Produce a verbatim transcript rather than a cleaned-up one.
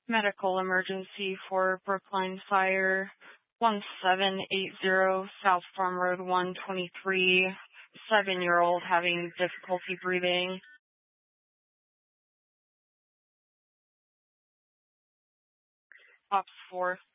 Medical emergency for Brookline Fire, one seven eight zero South Farm Road one twenty-three, seven-year-old having difficulty breathing. Ops four.